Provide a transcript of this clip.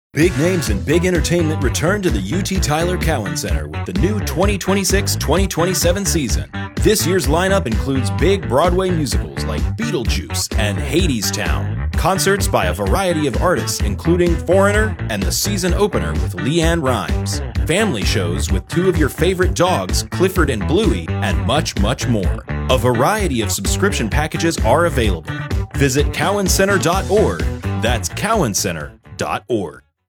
Big names and big entertainment return to the UT Tyler Cowan Center with the new 2026-2027 season. This year's lineup includes big Broadway musicals like Beetlejuice and Hadestown, concerts by a variety of artists including Foreigner and the season opener with LeAnn Rimes, family shows with two of your favorite dogs, Clifford and Bluey, and much, much more. A variety of subscription packages are available. Visit cowancenter.org. That's cowancenter.org.